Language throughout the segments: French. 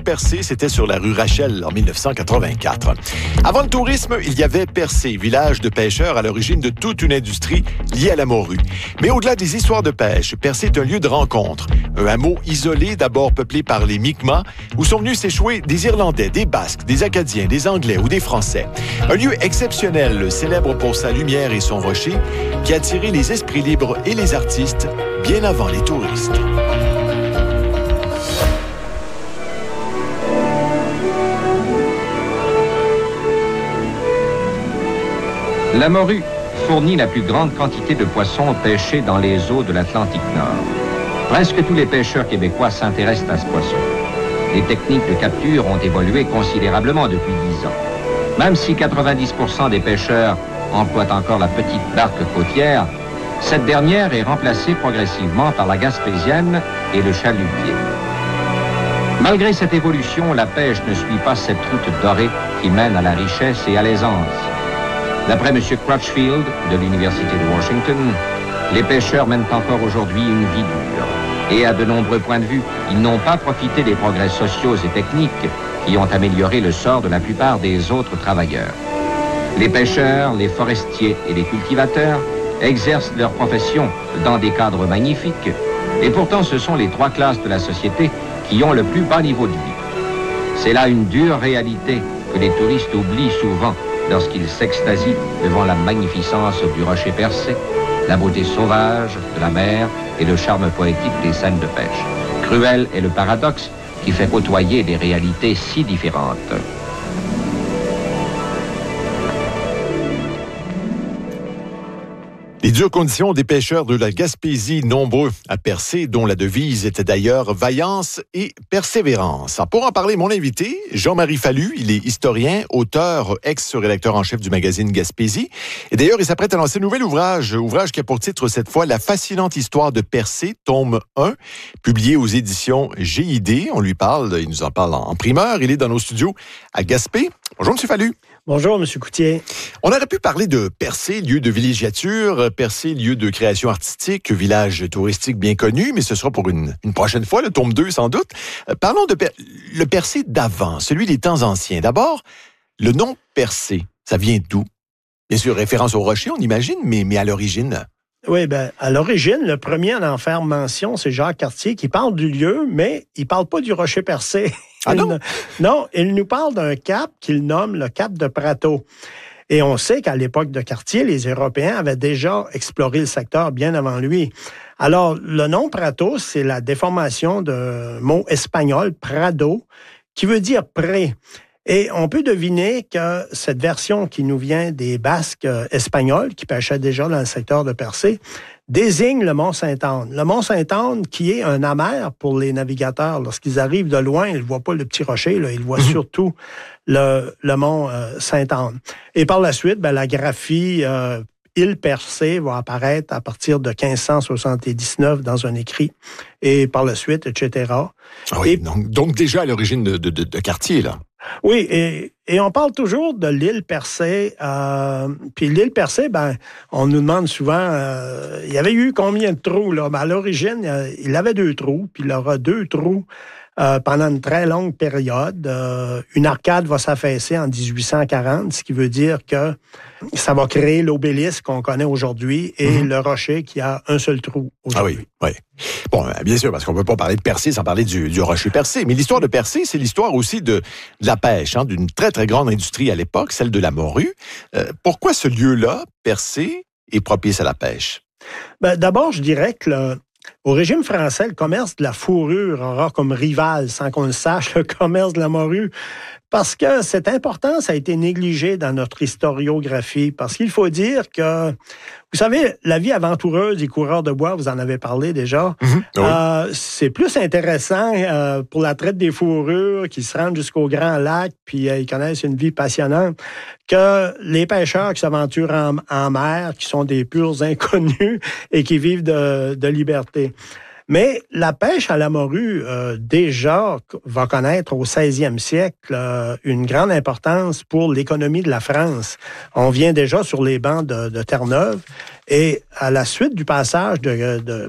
Percé, c'était sur la rue Rachel en 1984. Avant le tourisme, il y avait Percé, village de pêcheurs à l'origine de toute une industrie liée à la morue. Mais au-delà des histoires de pêche, Percé est un lieu de rencontre. Un hameau isolé, d'abord peuplé par les Mi'kmaq, où sont venus s'échouer des Irlandais, des Basques, des Acadiens, des Anglais ou des Français. Un lieu exceptionnel, célèbre pour sa lumière et son rocher, qui a attiré les esprits libres et les artistes bien avant les touristes. La morue fournit la plus grande quantité de poissons pêchés dans les eaux de l'Atlantique Nord. Presque tous les pêcheurs québécois s'intéressent à ce poisson. Les techniques de capture ont évolué considérablement depuis 10 ans. Même si 90% des pêcheurs emploient encore la petite barque côtière, cette dernière est remplacée progressivement par la gaspésienne et le chalutier. Malgré cette évolution, la pêche ne suit pas cette route dorée qui mène à la richesse et à l'aisance. D'après M. Crutchfield de l'Université de Washington, les pêcheurs mènent encore aujourd'hui une vie dure. Et à de nombreux points de vue, ils n'ont pas profité des progrès sociaux et techniques qui ont amélioré le sort de la plupart des autres travailleurs. Les pêcheurs, les forestiers et les cultivateurs exercent leur profession dans des cadres magnifiques, et pourtant ce sont les 3 classes de la société qui ont le plus bas niveau de vie. C'est là une dure réalité que les touristes oublient souvent lorsqu'ils s'extasient devant la magnificence du rocher percé, la beauté sauvage de la mer et le charme poétique des scènes de pêche. Cruel est le paradoxe qui fait côtoyer des réalités si différentes. Les dures conditions des pêcheurs de la Gaspésie, nombreux à Percé, dont la devise était d'ailleurs vaillance et persévérance. Pour en parler, mon invité, Jean-Marie Fallu, il est historien, auteur, ex-rédacteur en chef du magazine Gaspésie. Et d'ailleurs, il s'apprête à lancer un nouvel ouvrage qui a pour titre cette fois « La fascinante histoire de Percé, tome 1 », publié aux éditions GID. Il nous en parle en primeur. Il est dans nos studios à Gaspé. Bonjour, M. Fallu. Bonjour, M. Coutier. On aurait pu parler de Percé, lieu de villégiature, Percé, lieu de création artistique, village touristique bien connu, mais ce sera pour une prochaine fois, le tome 2 sans doute. Parlons de le Percé d'avant, celui des temps anciens. D'abord, le nom Percé, ça vient d'où? Bien sûr, référence au rocher, on imagine, mais à l'origine... Oui, à l'origine, le premier à en faire mention, c'est Jacques Cartier, qui parle du lieu, mais il parle pas du rocher Percé. Ah non? Non, il nous parle d'un cap qu'il nomme le cap de Prato. Et on sait qu'à l'époque de Cartier, les Européens avaient déjà exploré le secteur bien avant lui. Alors, le nom Prato, c'est la déformation d'un mot espagnol, Prado, qui veut dire pré. Et on peut deviner que cette version qui nous vient des Basques espagnols, qui pêchaient déjà dans le secteur de Percé, désigne le mont Sainte-Anne. Le mont Sainte-Anne qui est un amer pour les navigateurs. Lorsqu'ils arrivent de loin, ils ne voient pas le petit rocher, là, ils voient surtout le mont Sainte-Anne. Et par la suite, la graphie île Percé va apparaître à partir de 1579 dans un écrit, et par la suite, etc. Ah oui, donc déjà à l'origine de Cartier, là. Oui, et on parle toujours de l'île Percé. Puis l'île Percé, on nous demande souvent, il y avait eu combien de trous, là? À l'origine, il avait 2 trous, puis il aura 2 trous pendant une très longue période. Une arcade va s'affaisser en 1840, ce qui veut dire que ça va créer l'obélisque qu'on connaît aujourd'hui et le rocher qui a un seul trou aujourd'hui. Ah oui, oui. Bon, bien sûr, parce qu'on ne peut pas parler de Percé sans parler du rocher Percé. Mais l'histoire de Percé, c'est l'histoire aussi de la pêche, d'une très, très grande industrie à l'époque, celle de la morue. Pourquoi ce lieu-là, Percé, est propice à la pêche? D'abord, je dirais que au régime français, le commerce de la fourrure aura comme rival, sans qu'on le sache, le commerce de la morue, parce que cette importance a été négligée dans notre historiographie, parce qu'il faut dire que, vous savez, la vie aventureuse des coureurs de bois, vous en avez parlé déjà, oui. C'est plus intéressant pour la traite des fourrures qui se rendent jusqu'au Grand Lac, puis ils connaissent une vie passionnante, que les pêcheurs qui s'aventurent en mer, qui sont des purs inconnus et qui vivent de liberté. Mais la pêche à la morue, déjà, va connaître au 16e siècle une grande importance pour l'économie de la France. On vient déjà sur les bancs de Terre-Neuve et à la suite du passage de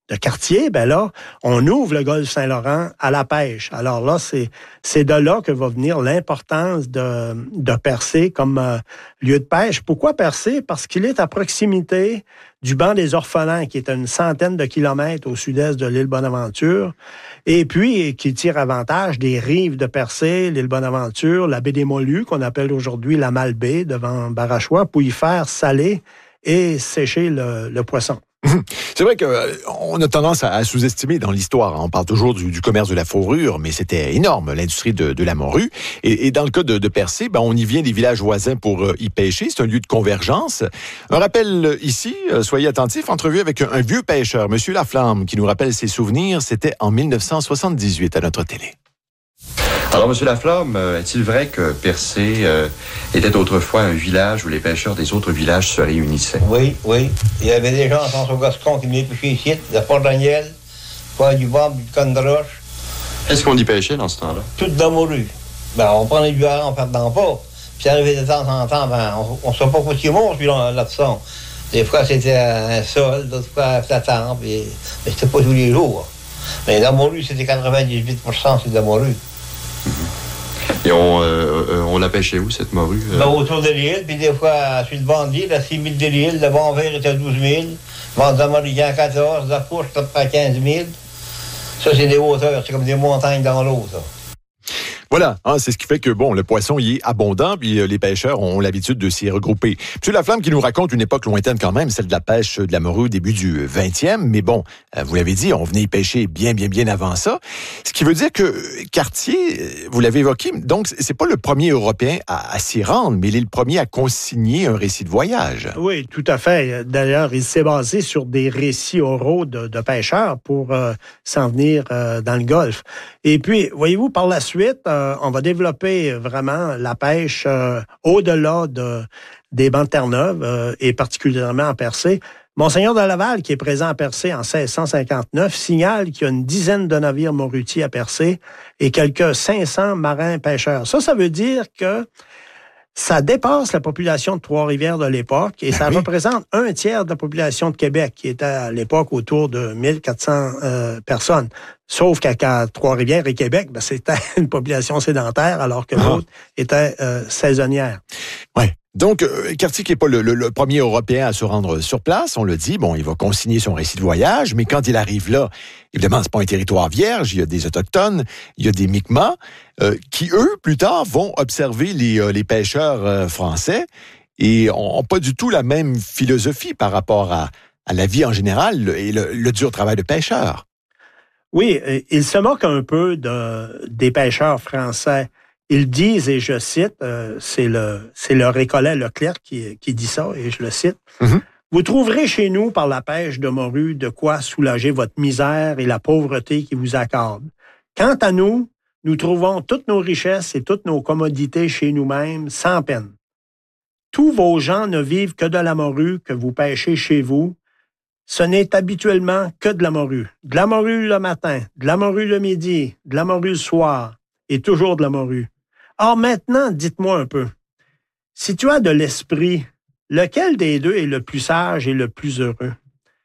Cartier, ben là, on ouvre le golfe Saint-Laurent à la pêche. Alors là, c'est de là que va venir l'importance de Percé comme lieu de pêche. Pourquoi Percé? Parce qu'il est à proximité du banc des Orphelins, qui est à une centaine de kilomètres au sud-est de l'île Bonaventure, et puis qui tire avantage des rives de Percé, l'île Bonaventure, la baie des Molusses, qu'on appelle aujourd'hui la Malbaie, devant Barachois, pour y faire saler et sécher le poisson. C'est vrai qu'on a tendance à sous-estimer dans l'histoire. On parle toujours du commerce de la fourrure, mais c'était énorme, l'industrie de la morue. Et dans le cas de Percé, on y vient des villages voisins pour y pêcher. C'est un lieu de convergence. Un rappel ici, soyez attentifs, entrevue avec un vieux pêcheur, M. Laflamme, qui nous rappelle ses souvenirs. C'était en 1978 à notre télé. Alors, M. Laflamme, est-il vrai que Percé était autrefois un village où les pêcheurs des autres villages se réunissaient? Oui. Il y avait des gens en Centre-Gascon qui venaient pêcher ici, de Port-Daniel, du Bambe, du Canne de Roche. Est-ce qu'on y pêchait dans ce temps-là? Tout dans la morue. On prenait du hareng, on perdant pas. Puis arrivé de temps en temps, on ne sait pas quoi qu'il monte, puis là-dessus. Des fois, c'était un sol, d'autres fois, la tempe, mais c'était pas tous les jours. Mais la morue, c'était 98%, c'est de la morue. Et on la pêchait où, cette morue? Autour de l'île, puis des fois, sur le banc de l'île, à 6 000 de l'île, le banc vert était à 12 000, ventre d'Américain à 14, la fourche à 15 000. Ça, c'est des hauteurs, c'est comme des montagnes dans l'eau, ça. Voilà, c'est ce qui fait que, le poisson y est abondant, puis les pêcheurs ont l'habitude de s'y regrouper. M. Laflamme qui nous raconte une époque lointaine quand même, celle de la pêche de la morue au début du 20e, mais vous l'avez dit, on venait y pêcher bien avant ça. Ce qui veut dire que Cartier, vous l'avez évoqué, donc c'est pas le premier Européen à s'y rendre, mais il est le premier à consigner un récit de voyage. Oui, tout à fait. D'ailleurs, il s'est basé sur des récits oraux de pêcheurs pour s'en venir dans le Golfe. Et puis, voyez-vous, par la suite, on va développer vraiment la pêche au-delà des bancs de Terre-Neuve et particulièrement à Percé. Monseigneur de Laval, qui est présent à Percé en 1659, signale qu'il y a une dizaine de navires morutiers à Percé et quelques 500 marins pêcheurs. Ça veut dire que ça dépasse la population de Trois-Rivières de l'époque et ça représente un tiers de la population de Québec, qui était à l'époque autour de 1400 personnes. Sauf qu'à Trois-Rivières et Québec, c'était une population sédentaire, alors que l'autre était saisonnière. Oui. Donc, Cartier qui n'est pas le premier Européen à se rendre sur place, on le dit, il va consigner son récit de voyage, mais quand il arrive là, évidemment, c'est pas un territoire vierge, il y a des Autochtones, il y a des Mi'kmaq, qui, eux, plus tard, vont observer les pêcheurs français et ont pas du tout la même philosophie par rapport à la vie en général et le dur travail de pêcheur. Oui, il se moque un peu des pêcheurs français. Ils disent, et je cite, c'est le Récollet Leclerc qui dit ça, et je le cite, Vous trouverez chez nous, par la pêche de morue, de quoi soulager votre misère et la pauvreté qui vous accorde. Quant à nous, nous trouvons toutes nos richesses et toutes nos commodités chez nous-mêmes, sans peine. Tous vos gens ne vivent que de la morue que vous pêchez chez vous. Ce n'est habituellement que de la morue. De la morue le matin, de la morue le midi, de la morue le soir, et toujours de la morue. Or maintenant, dites-moi un peu, si tu as de l'esprit, lequel des deux est le plus sage et le plus heureux?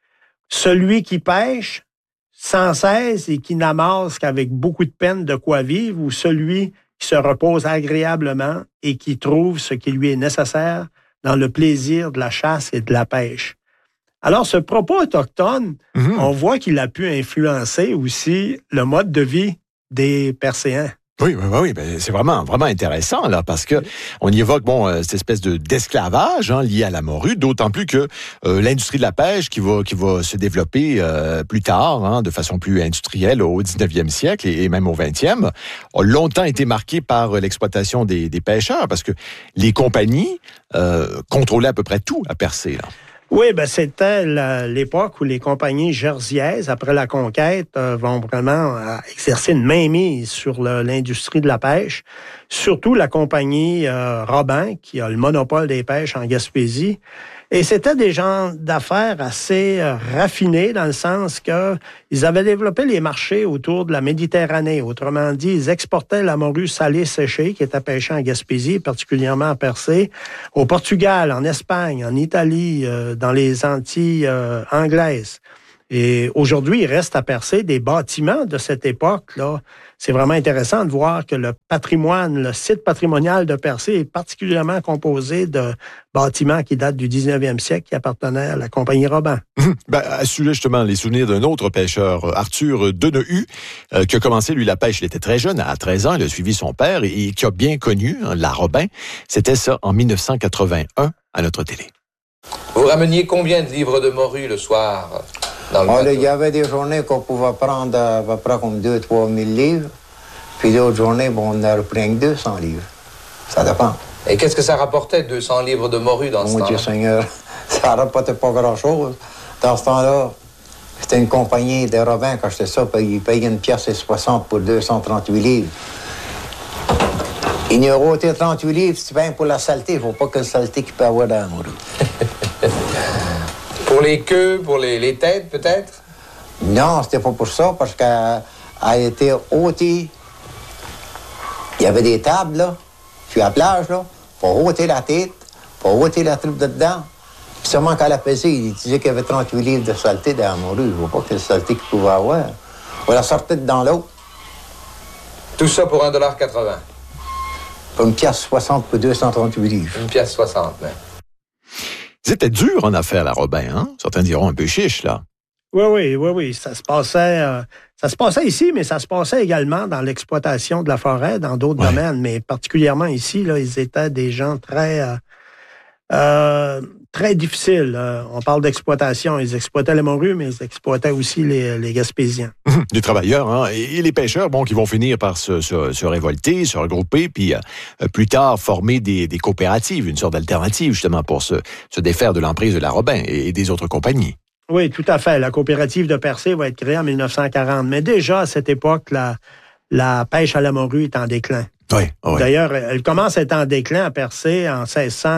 Celui qui pêche sans cesse et qui n'amasse qu'avec beaucoup de peine de quoi vivre, ou celui qui se repose agréablement et qui trouve ce qui lui est nécessaire dans le plaisir de la chasse et de la pêche? Alors, ce propos autochtone, on voit qu'il a pu influencer aussi le mode de vie des Percéens. Oui, c'est vraiment intéressant là, parce que on y évoque cette espèce d'esclavage lié à la morue, d'autant plus que l'industrie de la pêche qui va se développer plus tard, de façon plus industrielle au 19e siècle et même au 20e, a longtemps été marquée par l'exploitation des pêcheurs, parce que les compagnies contrôlaient à peu près tout à Percé là. Oui, c'était l'époque où les compagnies jersiaises, après la conquête, vont vraiment exercer une mainmise sur l'industrie de la pêche. Surtout la compagnie Robin, qui a le monopole des pêches en Gaspésie. Et c'était des gens d'affaires assez raffinés, dans le sens que ils avaient développé les marchés autour de la Méditerranée. Autrement dit, ils exportaient la morue salée séchée, qui était pêchée en Gaspésie, particulièrement à Percé, au Portugal, en Espagne, en Italie, dans les Antilles anglaises. Et aujourd'hui, il reste à Percé des bâtiments de cette époque-là. C'est vraiment intéressant de voir que le patrimoine, le site patrimonial de Percé est particulièrement composé de bâtiments qui datent du 19e siècle, qui appartenaient à la compagnie Robin. À ce sujet, justement, les souvenirs d'un autre pêcheur, Arthur Denehu, qui a commencé, lui, la pêche. Il était très jeune, à 13 ans, il a suivi son père et qui a bien connu la Robin. C'était ça en 1981 à notre télé. Vous rameniez combien de livres de morue le soir dans le bateau? Il y avait des journées qu'on pouvait prendre à peu près comme 2-3 000 livres. Puis d'autres journées, on en a repris que 200 livres. Ça dépend. Et qu'est-ce que ça rapportait, 200 livres de morue dans ce temps-là? Mon Dieu Seigneur, ça rapportait pas grand-chose. Dans ce temps-là, c'était une compagnie de Robin qui achetait ça, puis ils payaient 1,60 $ pour 238 livres. Il y a ôté 38 livres, c'est bien pour la saleté. Il ne faut pas que le saleté qu'il peut avoir dans la morue. Pour les queues, pour les têtes, peut-être? Non, c'était pas pour ça, parce qu'elle a été ôtée. Il y avait des tables, là, sur la plage, là, pour ôter la tête, pour ôter la truffe de dedans. Puis seulement qu'elle a pesé, il disait qu'il y avait 38 livres de saleté dans la morue. Je ne vois pas quelle saleté qu'il pouvait avoir. On la sortait dans l'eau. Tout ça pour 1,80 $. Pour 1,60 $ pour 238 livres. 1,60 $, même. C'était dur en affaires, la Robin, hein? Certains diront un peu chiche, là. Oui. Ça se passait ici, mais ça se passait également dans l'exploitation de la forêt, dans d'autres domaines. Mais particulièrement ici, là, ils étaient des gens très difficiles. On parle d'exploitation. Ils exploitaient les morues, mais ils exploitaient aussi les Gaspésiens. Les travailleurs, hein? Et les pêcheurs, qui vont finir par se révolter, se regrouper, puis plus tard former des coopératives, une sorte d'alternative, justement, pour se défaire de l'emprise de la Robin et des autres compagnies. Oui, tout à fait. La coopérative de Percé va être créée en 1940. Mais déjà, à cette époque, la pêche à la morue est en déclin. Oui. D'ailleurs, elle commence à être en déclin à Percé en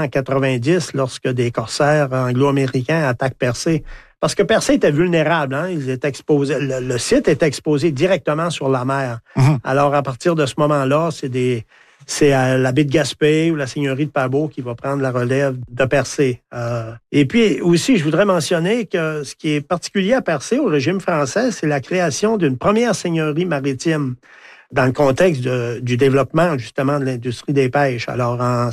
1690, lorsque des corsaires anglo-américains attaquent Percé. Parce que Percé était vulnérable, hein? Ils étaient exposés, le site était exposé directement sur la mer. Alors, à partir de ce moment-là, c'est la baie de Gaspé ou la seigneurie de Pabot qui va prendre la relève de Percé. Et puis aussi, je voudrais mentionner que ce qui est particulier à Percé, au régime français, c'est la création d'une première seigneurie maritime dans le contexte du développement, justement, de l'industrie des pêches. Alors, en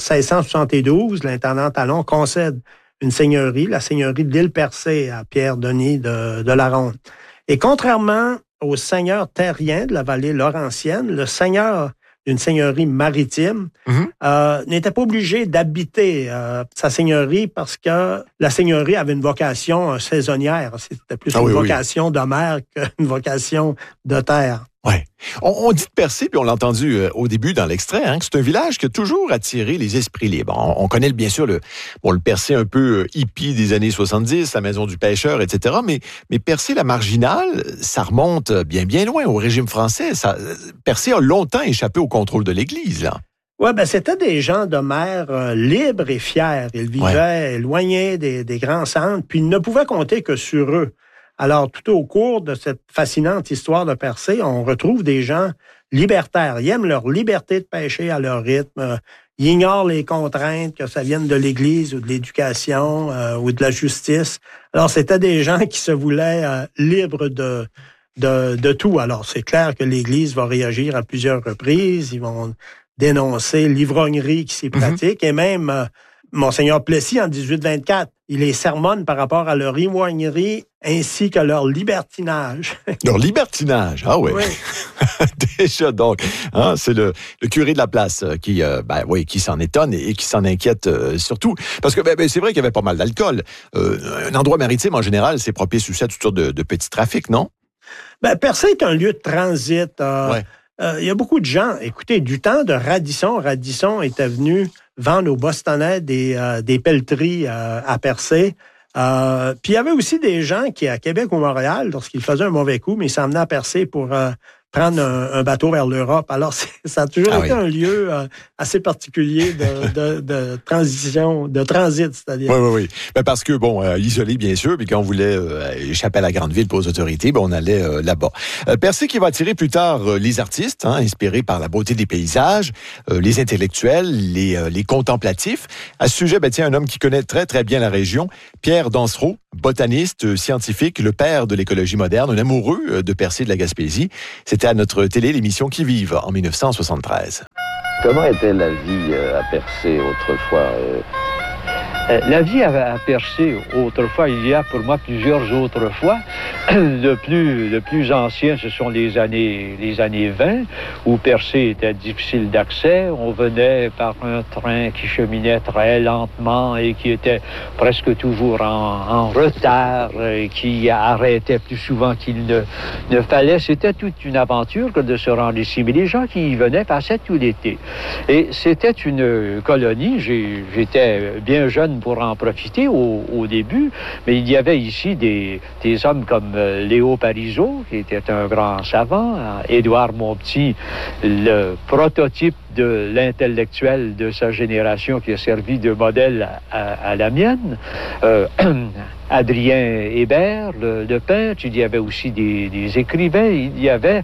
1672, l'intendant Talon concède une seigneurie, la seigneurie de l'île Percé à Pierre-Denis de la Ronde. Et contrairement aux seigneurs terriens de la vallée laurentienne, le seigneur d'une seigneurie maritime, n'était pas obligé d'habiter sa seigneurie parce que la seigneurie avait une vocation saisonnière. C'était plus une vocation de mer qu'une vocation de terre. Oui. On dit de Percé, puis on l'a entendu au début dans l'extrait, hein, que c'est un village qui a toujours attiré les esprits libres. On connaît bien sûr le Percé un peu hippie des années 70, la maison du pêcheur, etc. Mais Percé, la marginale, ça remonte bien loin au régime français. Percé a longtemps échappé au contrôle de l'Église, là. Oui, c'était des gens de mer libres et fiers. Ils vivaient éloignés des grands centres, puis ils ne pouvaient compter que sur eux. Alors, tout au cours de cette fascinante histoire de Percé, on retrouve des gens libertaires. Ils aiment leur liberté de pêcher à leur rythme. Ils ignorent les contraintes, que ça vienne de l'Église ou de l'éducation ou de la justice. Alors, c'était des gens qui se voulaient libres de tout. Alors, c'est clair que l'Église va réagir à plusieurs reprises. Ils vont dénoncer l'ivrognerie qui s'y pratique. Et même Monseigneur Plessis, en 1824, il les sermonne par rapport à leur ivrognerie ainsi que leur libertinage. Leur libertinage, ah oui. Déjà donc, hein, c'est le curé de la place qui s'en étonne et qui s'en inquiète surtout. Parce que c'est vrai qu'il y avait pas mal d'alcool. Un endroit maritime, en général, c'est propice aussi à toutes sortes de petits trafics, non? Percé est un lieu de transit. Il y a beaucoup de gens, écoutez, du temps de Radisson était venu vendre aux Bostonnais des pelleteries à Percé. Puis il y avait aussi des gens qui, à Québec ou Montréal, lorsqu'ils faisaient un mauvais coup, mais ils s'emmenaient à Percé pour prendre un bateau vers l'Europe. Alors, ça a toujours été un lieu assez particulier de transition, de transit, c'est-à-dire. Oui. Parce que, isolé, bien sûr, puis quand on voulait échapper à la grande ville pour les autorités, on allait là-bas. Percé qui va attirer plus tard les artistes, inspirés par la beauté des paysages, les intellectuels, les contemplatifs. À ce sujet, un homme qui connaît très, très bien la région, Pierre Dansereau, botaniste, scientifique, le père de l'écologie moderne, un amoureux de Percé de la Gaspésie. C'était à notre télé, l'émission Qui vive, en 1973. Comment était la vie à Percé autrefois? La vie à Percé, autrefois, il y a pour moi plusieurs autres fois. Le plus ancien, ce sont les années 20, où Percé était difficile d'accès. On venait par un train qui cheminait très lentement et qui était presque toujours en retard, et qui arrêtait plus souvent qu'il ne fallait. C'était toute une aventure que de se rendre ici. Mais les gens qui y venaient passaient tout l'été. Et c'était une colonie. J'étais bien jeune pour en profiter au début, mais il y avait ici des hommes comme Léo Parizeau, qui était un grand savant, Édouard Montpetit, le prototype de l'intellectuel de sa génération qui a servi de modèle à la mienne, Adrien Hébert, le peintre, il y avait aussi des écrivains, il y avait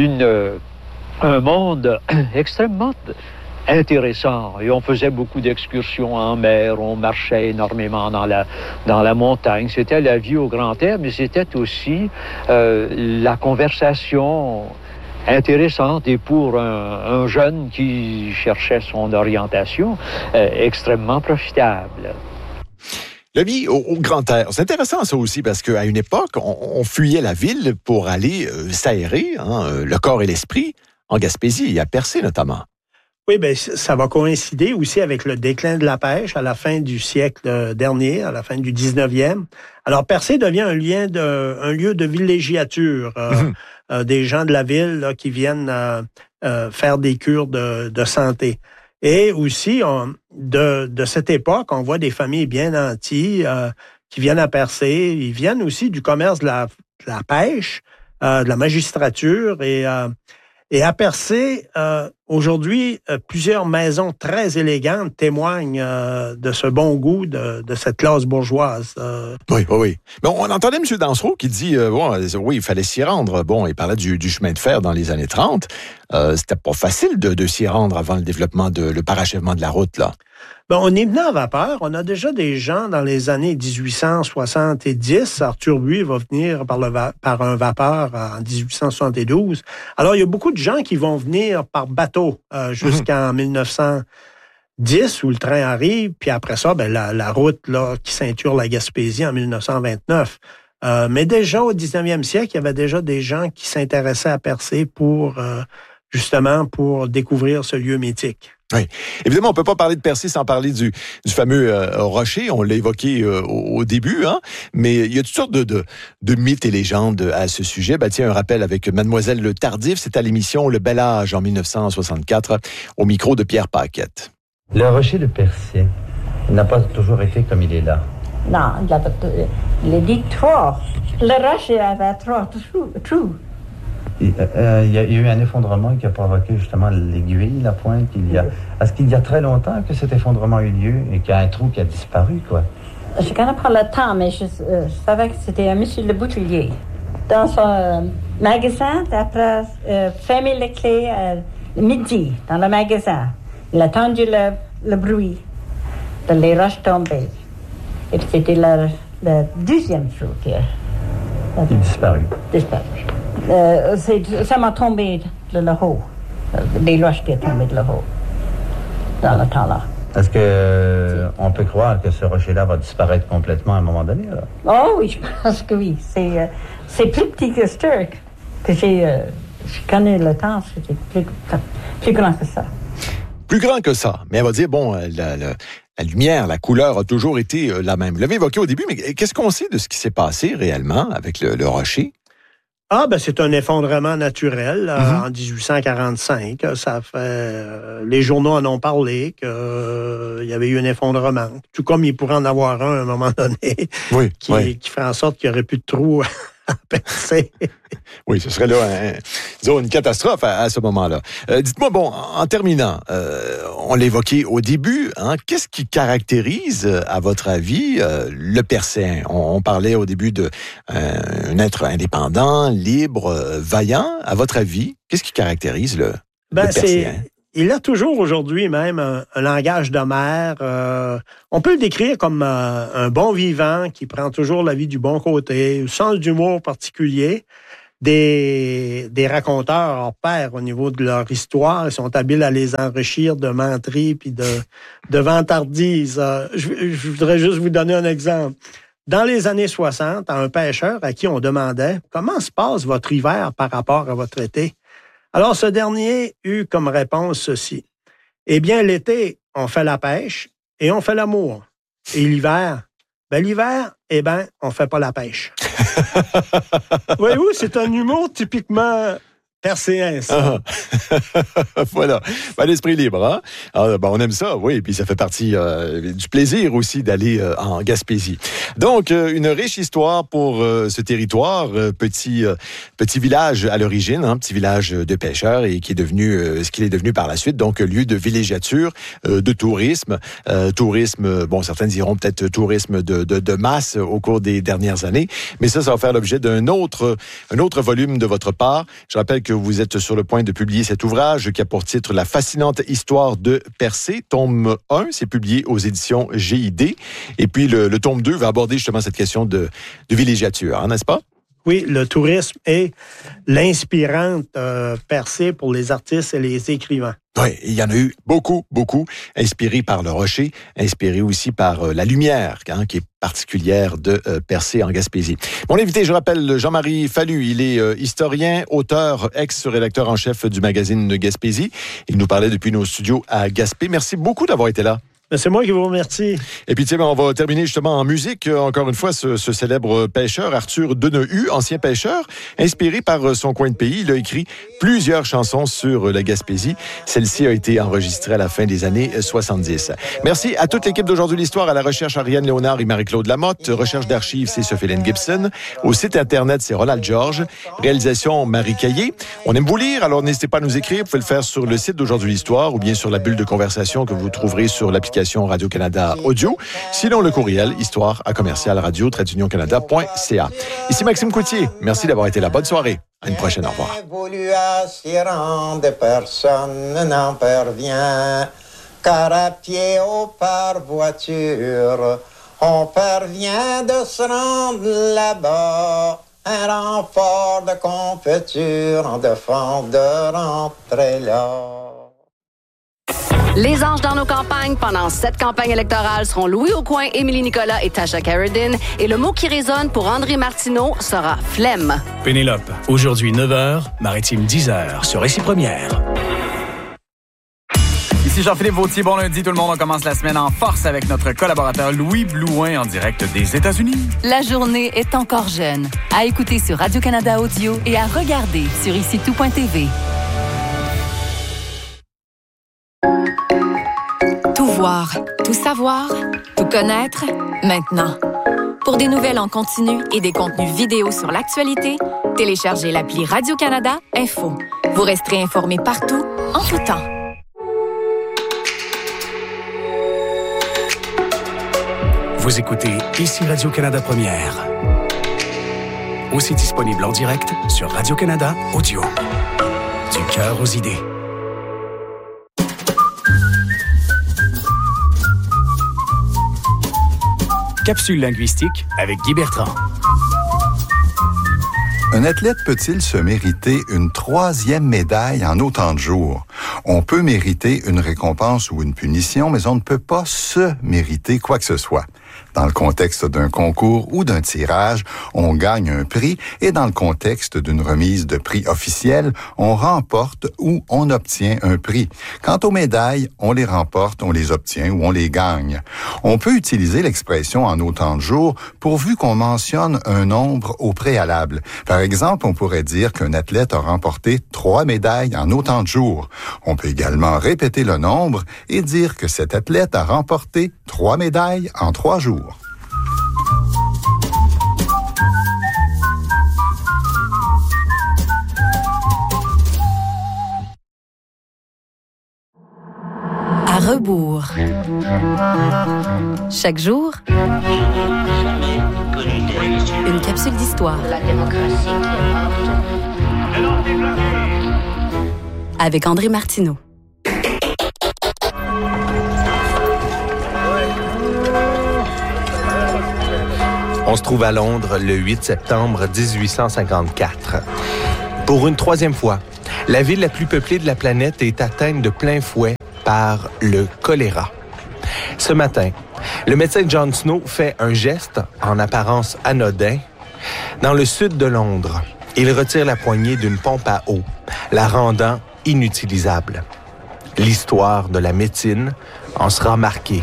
un monde extrêmement intéressant. Et on faisait beaucoup d'excursions en mer, on marchait énormément dans la montagne. C'était la vie au grand air, mais c'était aussi la conversation intéressante et pour un jeune qui cherchait son orientation, extrêmement profitable. La vie au grand air, c'est intéressant ça aussi parce qu'à une époque, on fuyait la ville pour aller s'aérer, le corps et l'esprit, en Gaspésie et à Percé notamment. Oui, bien, ça va coïncider aussi avec le déclin de la pêche à la fin du siècle dernier, à la fin du 19e. Alors, Percé devient un lieu de villégiature. Des gens de la ville là, qui viennent faire des cures de santé. Et aussi, de cette époque, on voit des familles bien nanties qui viennent à Percé. Ils viennent aussi du commerce de la pêche, de la magistrature et à Percé, aujourd'hui, plusieurs maisons très élégantes témoignent de ce bon goût de cette classe bourgeoise. Oui. Mais on entendait M. Dansereau qui dit, oui, il fallait s'y rendre. Bon, il parlait du chemin de fer dans les années 30. C'était pas facile de s'y rendre avant le développement, le parachèvement de la route, là. Ben, on est venu en vapeur. On a déjà des gens dans les années 1870. Arthur Buis va venir par un vapeur en 1872. Alors, il y a beaucoup de gens qui vont venir par bateau jusqu'en 1910 où le train arrive. Puis après ça, ben, la route là, qui ceinture la Gaspésie en 1929. Mais déjà au 19e siècle, il y avait déjà des gens qui s'intéressaient à Percé justement pour découvrir ce lieu mythique. Oui. Évidemment, on peut pas parler de Percé sans parler du fameux rocher. On l'a évoqué au début, mais il y a toutes sortes de mythes et légendes à ce sujet. Ben, tiens, un rappel avec Mademoiselle Le Tardif. C'est à l'émission Le Bel Âge en 1964, au micro de Pierre Paquette. Le rocher de Percé n'a pas toujours été comme il est là. Non, il a dit trois. Le rocher avait trois trous. Il y a eu un effondrement qui a provoqué justement l'aiguille, la pointe. Est-ce qu'il y a très longtemps que cet effondrement a eu lieu et qu'il y a un trou qui a disparu, quoi? Je ne connais pas le temps, mais je savais que c'était un monsieur Le Boutillier. Dans son magasin, après fermer les clés à midi, dans le magasin, il a entendu le bruit de les roches tombées. Et c'était le deuxième trou qui a disparu. Ça m'a tombé de le haut. Des roches qui sont tombées de le haut. Dans le temps-là. Est-ce que on peut croire que ce rocher-là va disparaître complètement à un moment donné, là? Oh oui, je pense que oui. C'est plus petit que Sturck. Je connais le temps, c'était plus grand que ça. Plus grand que ça. Mais elle va dire, bon, la lumière, la couleur a toujours été la même. Vous l'avez évoqué au début, mais qu'est-ce qu'on sait de ce qui s'est passé réellement avec le rocher? C'est un effondrement naturel en 1845. Ça fait les journaux en ont parlé qu'il y avait eu un effondrement. Tout comme il pourrait en avoir un à un moment donné, qui ferait en sorte qu'il n'y aurait plus de trous à percer. Oui, ce serait là une catastrophe à ce moment-là. Dites-moi, bon, en terminant, on l'évoquait au début, qu'est-ce qui caractérise, à votre avis, le Percéen? On parlait au début d'un être indépendant, libre, vaillant. À votre avis, qu'est-ce qui caractérise le Percéen? il a toujours aujourd'hui même un langage de mer. On peut le décrire comme un bon vivant qui prend toujours la vie du bon côté, un sens d'humour particulier. Des raconteurs hors pair au niveau de leur histoire. Ils sont habiles à les enrichir de menteries puis de vantardises. Je voudrais juste vous donner un exemple. Dans les années 60, un pêcheur à qui on demandait « Comment se passe votre hiver par rapport à votre été? » Alors, ce dernier eut comme réponse ceci. « Eh bien, l'été, on fait la pêche et on fait l'amour. Et l'hiver, on fait pas la pêche. » Voyez-vous, c'est un humour typiquement perséen, ça. Voilà. L'esprit libre, hein? Alors, on aime ça, oui. Puis ça fait partie du plaisir aussi d'aller en Gaspésie. Donc, une riche histoire pour ce territoire. Petit village à l'origine, hein, petit village de pêcheurs et qui est devenu ce qu'il est devenu par la suite. Donc, lieu de villégiature, de tourisme. Certains diront peut-être tourisme de masse au cours des dernières années. Mais ça va faire l'objet d'un autre volume de votre part. Je rappelle que vous êtes sur le point de publier cet ouvrage qui a pour titre « La fascinante histoire de Percé », tome 1, c'est publié aux éditions GID. Et puis le tome 2 va aborder justement cette question de villégiature, hein, n'est-ce pas? Oui, le tourisme est l'inspirante Percé pour les artistes et les écrivains. Oui, il y en a eu beaucoup, inspirés par le rocher, inspirés aussi par la lumière, hein, qui est particulière de Percé en Gaspésie. Mon invité, je rappelle, Jean-Marie Fallu, il est historien, auteur, ex-rédacteur en chef du magazine Gaspésie. Il nous parlait depuis nos studios à Gaspé. Merci beaucoup d'avoir été là. C'est moi qui vous remercie. Et puis, on va terminer justement en musique. Encore une fois, ce célèbre pêcheur, Arthur Denehue, ancien pêcheur, inspiré par son coin de pays. Il a écrit plusieurs chansons sur la Gaspésie. Celle-ci a été enregistrée à la fin des années 70. Merci à toute l'équipe d'Aujourd'hui l'Histoire, à la recherche Ariane Léonard et Marie-Claude Lamotte. Recherche d'archives, c'est Sophie-Hélène Gibson. Au site Internet, c'est Ronald Georges. Réalisation, Marie Caillé. On aime vous lire, alors n'hésitez pas à nous écrire. Vous pouvez le faire sur le site d'Aujourd'hui l'Histoire ou bien sur la bulle de conversation que vous trouverez sur l'application Radio-Canada Audio. Sinon, le courriel, histoire@radio-canada.ca. Ici Maxime Coutier. Merci d'avoir été là. Bonne soirée. À une prochaine. Au revoir. Personne n'en parvient, car à pied ou par voiture, on parvient de se rendre là-bas. Un renfort de confiture en défend de rentrer là. Les anges dans nos campagnes pendant 7 campagnes électorales seront Louis Aucoin, Émilie Nicolas et Tasha Carradine. Et le mot qui résonne pour André Martineau sera flemme. Pénélope, aujourd'hui 9h, Maritime 10h sur Récit Première. Ici Jean-Philippe Vautier, bon lundi tout le monde, on commence la semaine en force avec notre collaborateur Louis Blouin en direct des États-Unis. La journée est encore jeune. À écouter sur Radio-Canada Audio et à regarder sur icitout.tv. Tout voir, tout savoir, tout connaître, maintenant. Pour des nouvelles en continu et des contenus vidéo sur l'actualité, téléchargez l'appli Radio-Canada Info. Vous resterez informé partout, en tout temps. Vous écoutez ici Radio-Canada Première. Aussi disponible en direct sur Radio-Canada Audio. Du cœur aux idées. Capsule linguistique avec Guy Bertrand. Un athlète peut-il se mériter une 3e médaille en autant de jours? On peut mériter une récompense ou une punition, mais on ne peut pas se mériter quoi que ce soit. Dans le contexte d'un concours ou d'un tirage, on gagne un prix et dans le contexte d'une remise de prix officielle, on remporte ou on obtient un prix. Quant aux médailles, on les remporte, on les obtient ou on les gagne. On peut utiliser l'expression en autant de jours pourvu qu'on mentionne un nombre au préalable. Par exemple, on pourrait dire qu'un athlète a remporté 3 médailles en autant de jours. On peut également répéter le nombre et dire que cet athlète a remporté 3 médailles en 3 jours. À rebours. Chaque jour, une capsule d'histoire. La démocratie qui est morte. Avec André Martineau. On se trouve à Londres le 8 septembre 1854. Pour une troisième fois, la ville la plus peuplée de la planète est atteinte de plein fouet par le choléra. Ce matin, le médecin John Snow fait un geste en apparence anodin. Dans le sud de Londres, il retire la poignée d'une pompe à eau, la rendant inutilisable. L'histoire de la médecine en sera marquée.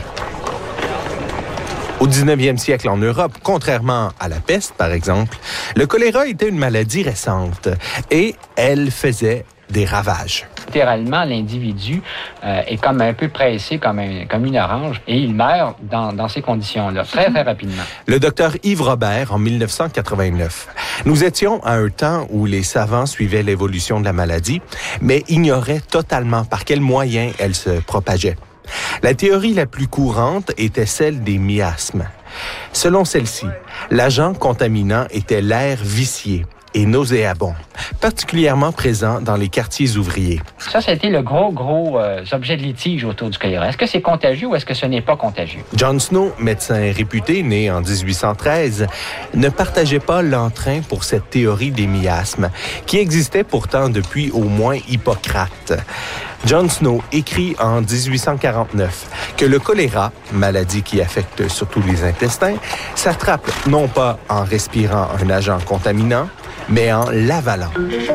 Au 19e siècle en Europe, contrairement à la peste, par exemple, le choléra était une maladie récente et elle faisait des ravages. Littéralement, l'individu est comme un peu pressé comme une orange et il meurt dans ces conditions-là, très, très rapidement. Le docteur Yves Robert, en 1989. Nous étions à un temps où les savants suivaient l'évolution de la maladie, mais ignoraient totalement par quels moyens elle se propageait. La théorie la plus courante était celle des miasmes. Selon celle-ci, l'agent contaminant était l'air vicié et nauséabond, particulièrement présent dans les quartiers ouvriers. Ça a été le gros objet de litige autour du choléra. Est-ce que c'est contagieux ou est-ce que ce n'est pas contagieux? John Snow, médecin réputé, né en 1813, ne partageait pas l'entrain pour cette théorie des miasmes, qui existait pourtant depuis au moins Hippocrate. John Snow écrit en 1849 que le choléra, maladie qui affecte surtout les intestins, s'attrape non pas en respirant un agent contaminant, mais en l'avalant.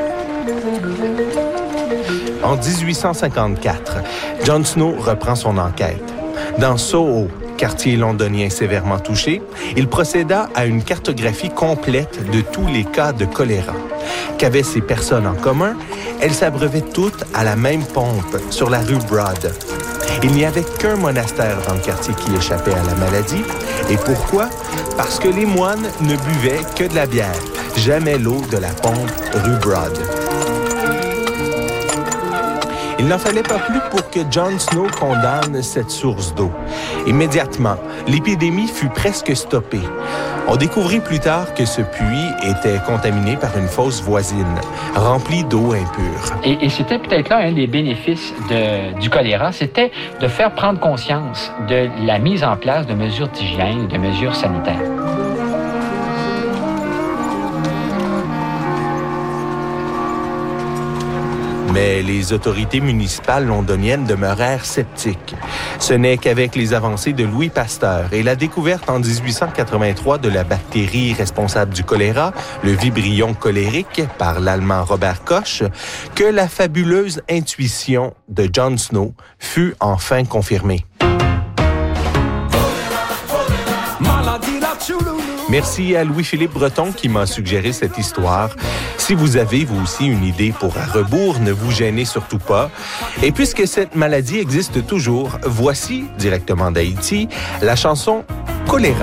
En 1854, John Snow reprend son enquête. Dans Soho, quartier londonien sévèrement touché, il procéda à une cartographie complète de tous les cas de choléra. Qu'avaient ces personnes en commun? Elles s'abreuvaient toutes à la même pompe sur la rue Broad. Il n'y avait qu'un monastère dans le quartier qui échappait à la maladie. Et pourquoi? Parce que les moines ne buvaient que de la bière, jamais l'eau de la pompe rue Broad. Il n'en fallait pas plus pour que John Snow condamne cette source d'eau. Immédiatement, l'épidémie fut presque stoppée. On découvrit plus tard que ce puits était contaminé par une fosse voisine, remplie d'eau impure. Et c'était peut-être là un des bénéfices du choléra, c'était de faire prendre conscience de la mise en place de mesures d'hygiène, de mesures sanitaires. Mais les autorités municipales londoniennes demeurèrent sceptiques. Ce n'est qu'avec les avancées de Louis Pasteur et la découverte en 1883 de la bactérie responsable du choléra, le vibrion cholérique, par l'Allemand Robert Koch, que la fabuleuse intuition de John Snow fut enfin confirmée. Merci à Louis-Philippe Breton qui m'a suggéré cette histoire. Si vous avez, vous aussi, une idée pour à rebours, ne vous gênez surtout pas. Et puisque cette maladie existe toujours, voici, directement d'Haïti, la chanson « Choléra ».